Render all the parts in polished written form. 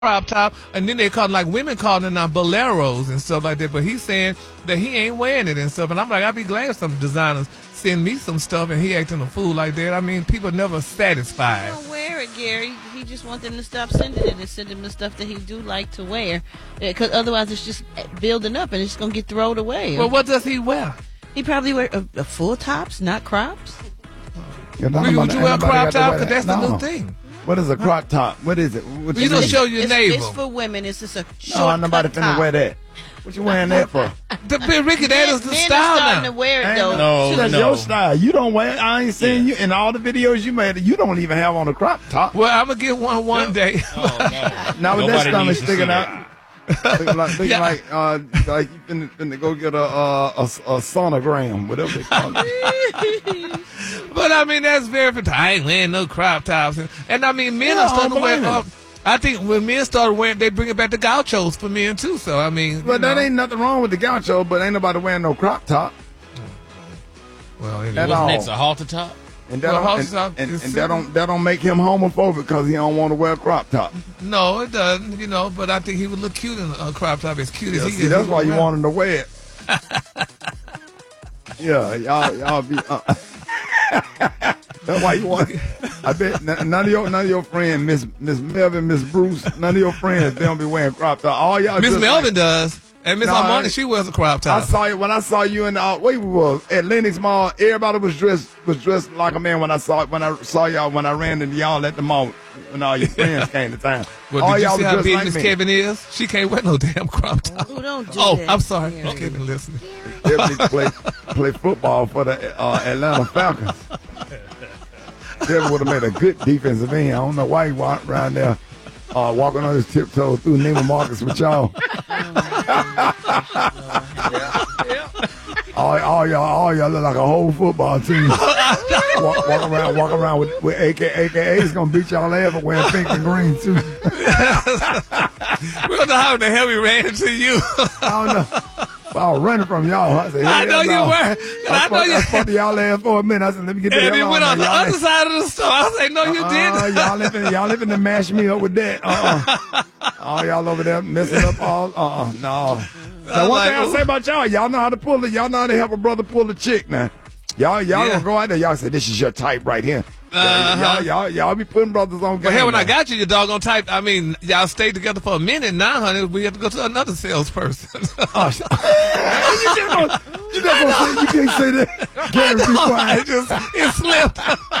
crop top, and then they call like women calling it now boleros and stuff like that. But he's saying that he ain't wearing it and stuff. And I'm like, I'd be glad if some designers send me some stuff and he acting a fool like that. I mean, people never satisfied. He don't wear it, Gary. He just wants them to stop sending it and send him the stuff that he do like to wear. Because otherwise it's just building up and it's going to get thrown away. Well, what does he wear? He probably wear a full tops, not crops. Would you wear a crop top? Because that's the new thing. What is a crop top? What is it? What you don't show your navel. It's for women. It's just a short nobody finna wear that. What you wearing that for? Ricky, that is the style starting now. to wear it, though. No, that's your style. You don't wear it. I ain't seen you in all the videos you made. You don't even have on a crop top. Well, I'm going to get one day. Oh, no. Now with that stomach sticking out. Looking like you finna go get a sonogram, whatever they call it. But I mean, that's very. I ain't wearing no crop tops, and I mean, men are starting to wear. I think when men started wearing, they bring it back to gauchos for men too. So I mean, but that ain't nothing wrong with the gaucho, but ain't nobody wearing no crop top. Well, what's next? A halter top. And that don't make him homophobic because he don't want to wear a crop top. No, it doesn't. But I think he would look cute in a crop top. As cute as he is. That's why you want him to wear it. Yeah, y'all be. That's why you want. I bet none of your friends, Miss Melvin, Miss Bruce, none of your friends, they don't be wearing crop top. All y'all. Miss Melvin does. And Miss Harmony, she wears a crop top. I saw you when I saw you in where we was at Lenox Mall. Everybody was dressed like a man when I saw y'all when I ran into y'all at the mall when all your friends came to town. Well, all did you y'all see how big like Miss me. Kevin is? She can't wear no damn crop top. Oh, don't do that. I'm sorry. Yeah. Kevin, listening. Play football for the Atlanta Falcons. Kevin would have made a good defensive end. I don't know why he walked around there walking on his tiptoes through Neiman Marcus with y'all. All y'all look like a whole football team. walk around with AKA is gonna beat y'all ass for wearing pink and green too. We don't know how the hell we ran into you. I don't know. I was running from y'all. I said, I know you were. I spoke to y'all ass for a minute. I said, let me get the hell on. And you went on the other side of the store. I said, no, you didn't. Y'all living to mash me up with that. All y'all over there messing up all. No. So one thing I'll say about y'all know how to pull it. Y'all know how to help a brother pull a chick now. Y'all gonna go out there. Y'all say, this is your type right here. Y'all be putting brothers on game. But hell, when I got you, your doggone type, I mean, y'all stayed together for a minute now, honey. We have to go to another salesperson. You can't say that. Gary, be quiet. It slipped.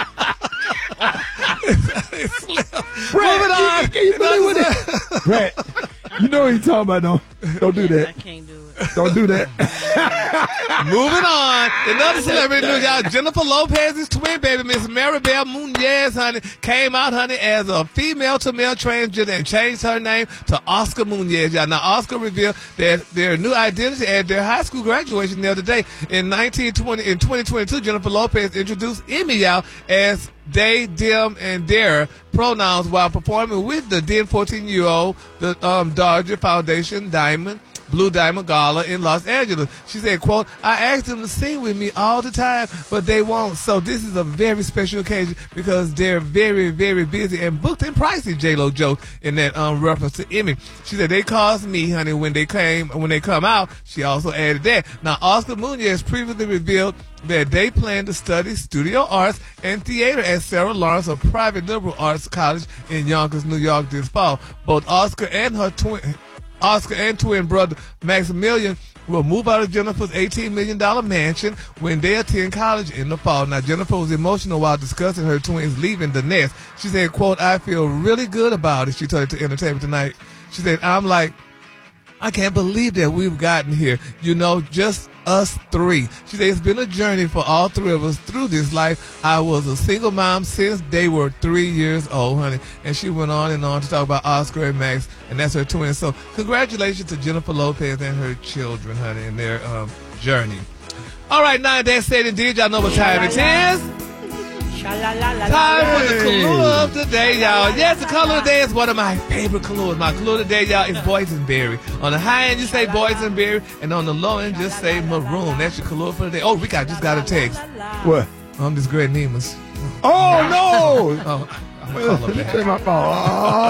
It slipped. Moving on. Can you believe it? Brett, you know what he's talking about, don't do that. I can't do it. Don't do that. Moving on. Another celebrity news, y'all. Jennifer Lopez's twin baby, Miss Maribel Munez, honey, came out, honey, as a female-to-male transgender and changed her name to Oscar Munez, y'all. Now, Oscar revealed their new identity at their high school graduation the other day. In 2022, Jennifer Lopez introduced Emmy, y'all, as they, them, and their pronouns while performing with the then 14-year-old, the Dodger Foundation Blue Diamond Gala in Los Angeles. She said, quote, I asked them to sing with me all the time, but they won't. So this is a very special occasion because they're very, very busy and booked and pricey, J-Lo joked in that reference to Emmy. She said, they cost me, honey, when they come out. She also added that. Now, Oscar Munez previously revealed that they plan to study studio arts and theater at Sarah Lawrence, a private liberal arts college in Yonkers, New York this fall. Both Oscar and twin brother Maximilian will move out of Jennifer's $18 million mansion when they attend college in the fall. Now, Jennifer was emotional while discussing her twins leaving the nest. She said, quote, I feel really good about it, she told it to Entertainment Tonight. She said, I'm like, I can't believe that we've gotten here. Just us three. She said, it's been a journey for all three of us through this life. I was a single mom since they were 3 years old, honey. And she went on and on to talk about Oscar and Max, and that's her twins. So congratulations to Jennifer Lopez and her children, honey, in their journey. All right, now that said and did, y'all know what time it is. Time for the Kahlua of the day, y'all. Yes, the color of the day is one of my favorite Kahluas. My Kahlua of the day, y'all, is boysenberry. On the high end, you say boysenberry, and on the low end, just say maroon. That's your Kahlua for the day. Oh, Rick, I just got a text. What? I'm this great Nemus. Oh, no! Oh, I'm calling back. Take my phone.